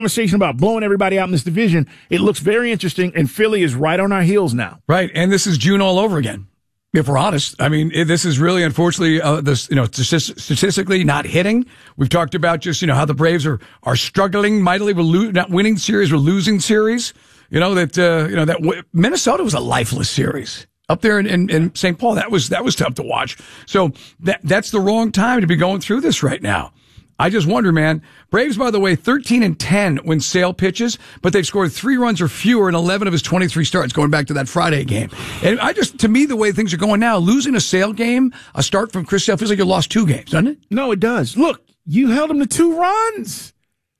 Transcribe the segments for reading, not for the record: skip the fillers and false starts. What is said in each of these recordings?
conversation about blowing everybody out in this division. It looks very interesting, and Philly is right on our heels now. Right, and this is June all over again. If we're honest, I mean, this is really, unfortunately, statistically not hitting. We've talked about just, how the Braves are struggling mightily with not winning series or losing series. That Minnesota was a lifeless series up there in St. Paul. That was tough to watch. So that's the wrong time to be going through this right now. I just wonder, man. Braves, by the way, 13-10 when Sale pitches, but they've scored 3 runs or fewer in 11 of his 23 starts, going back to that Friday game. And to me, the way things are going now, losing a Sale game, a start from Chris Sale, feels like you lost 2 games, doesn't it? No, it does. Look, you held him to 2 runs.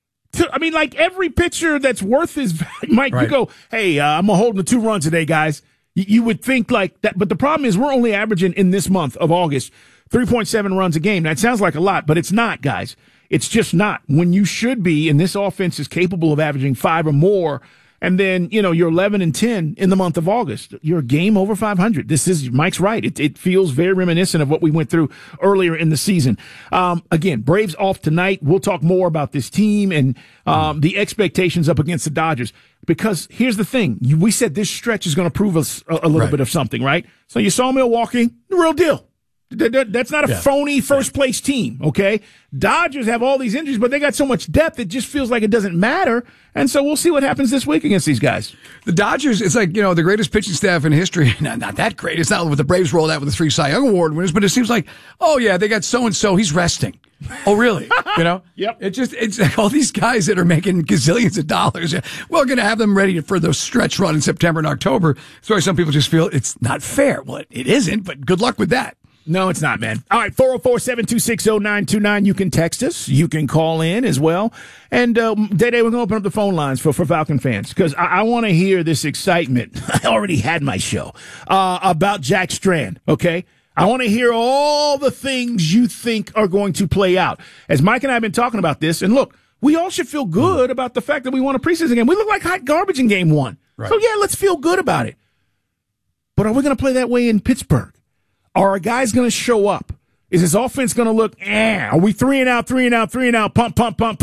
Like every pitcher that's worth his value, Mike, right. You go, hey, I'm going to hold him to 2 runs today, guys. You would think like that, but the problem is we're only averaging in this month of August 3.7 runs a game. That sounds like a lot, but it's not, guys. It's just not. When you should be, and this offense is capable of averaging 5 or more, and then, you're 11-10 in the month of August. You're a game over 500. Mike's right. It feels very reminiscent of what we went through earlier in the season. Again, Braves off tonight. We'll talk more about this team and the expectations up against the Dodgers. Because here's the thing. We said this stretch is going to prove us a little bit of something, right? So you saw Milwaukee, the real deal. That's not a phony first-place team, okay? Dodgers have all these injuries, but they got so much depth, it just feels like it doesn't matter. And so we'll see what happens this week against these guys. The Dodgers, it's like, the greatest pitching staff in history. Not that great. It's not what the Braves rolled out with the 3 Cy Young Award winners, but it seems like, oh, yeah, they got so-and-so. He's resting. Oh, really? Yep. It's like all these guys that are making gazillions of dollars. We're going to have them ready for the stretch run in September and October. Sorry, some people just feel it's not fair. Well, it isn't, but good luck with that. No, it's not, man. All right, 404-726-0929. You can text us. You can call in as well. And, Day-Day, we're going to open up the phone lines for Falcon fans because I want to hear this excitement. I already had my show about Jack Strand, okay? I want to hear all the things you think are going to play out. As Mike and I have been talking about this, and look, we all should feel good about the fact that we won a preseason game. We look like hot garbage in game 1. Right. So, yeah, let's feel good about it. But are we going to play that way in Pittsburgh? Are our guys going to show up? Is his offense going to look, Are we 3 and out, pump?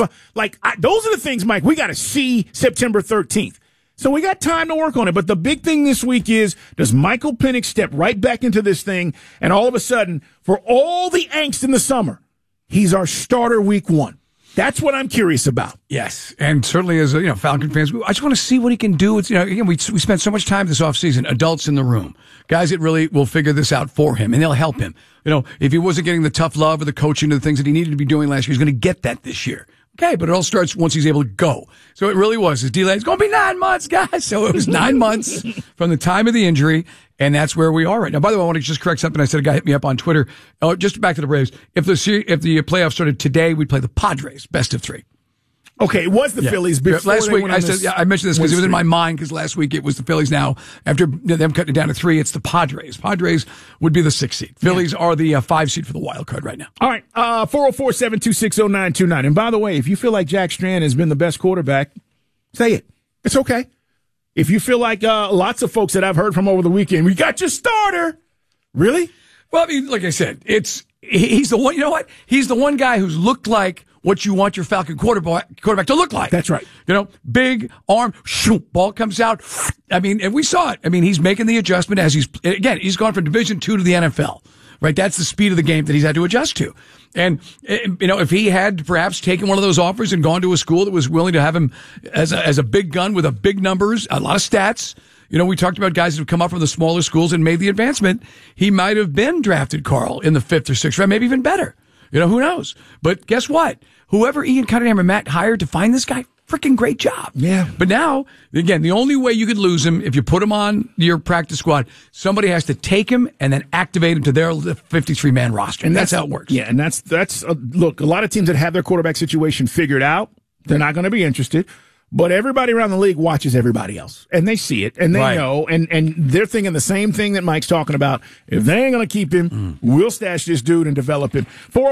Those are the things, Mike, we got to see September 13th. So we got time to work on it. But the big thing this week is, does Michael Penix step right back into this thing, and all of a sudden, for all the angst in the summer, he's our starter week 1? That's what I'm curious about. Yes, and certainly as Falcon fans, I just want to see what he can do. It's, again, we spent so much time this offseason, adults in the room, guys that really will figure this out for him, and they'll help him. If he wasn't getting the tough love or the coaching or the things that he needed to be doing last year, he's going to get that this year. Okay, but it all starts once he's able to go. So it really was. His delay, it's going to be 9 months, guys. So it was 9 months from the time of the injury, and that's where we are right now. By the way, I want to just correct something I said. A guy hit me up on Twitter. Just back to the Braves. If the playoffs started today, we'd play the Padres, best of 3. Okay, it was the Phillies before last week. I said, I mentioned this because it was in my mind because last week it was the Phillies. Now, after them cutting it down to 3, it's the Padres. Padres would be the 6th seed. Phillies are the 5 seed for the wild card right now. All right, 404-726-0929. And by the way, if you feel like Jack Strand has been the best quarterback, say it. It's okay. If you feel like lots of folks that I've heard from over the weekend, we got your starter. Really? Well, I mean, like I said, he's the one. You know what? He's the one guy who's looked like what you want your Falcon quarterback to look like. That's right. Big arm, shoot, ball comes out. I mean, and we saw it. I mean, he's making the adjustment as he's gone from Division II to the NFL. Right? That's the speed of the game that he's had to adjust to. And, if he had perhaps taken one of those offers and gone to a school that was willing to have him as a big gun with a big numbers, a lot of stats, we talked about guys that have come up from the smaller schools and made the advancement. He might have been drafted, Carl, in the 5th or 6th round, maybe even better. Who knows? But guess what? Whoever Ian Cunningham and Matt hired to find this guy, freaking great job. Yeah. But now, again, the only way you could lose him, if you put him on your practice squad, somebody has to take him and then activate him to their 53-man roster. And that's how it works. Yeah, and that's look, a lot of teams that have their quarterback situation figured out, they're not going to be interested. But everybody around the league watches everybody else, and they see it, and they know, and they're thinking the same thing that Mike's talking about. If they ain't going to keep him, we'll stash this dude and develop him.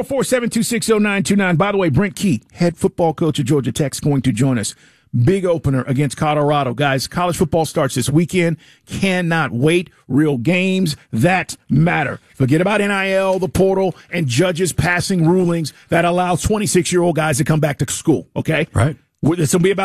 404-726-0929. By the way, Brent Key, head football coach at Georgia Tech, is going to join us. Big opener against Colorado. Guys, college football starts this weekend. Cannot wait. Real games that matter. Forget about NIL, the portal, and judges passing rulings that allow 26-year-old guys to come back to school, okay? Right. This will be about